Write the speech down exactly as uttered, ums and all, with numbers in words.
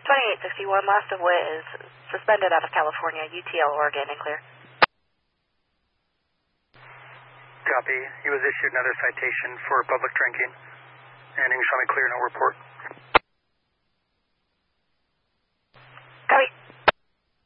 twenty-eight sixty-one, last of wit is suspended out of California, U T L, Oregon, and clear. Copy. He was issued another citation for public drinking. And English Army clear, no report.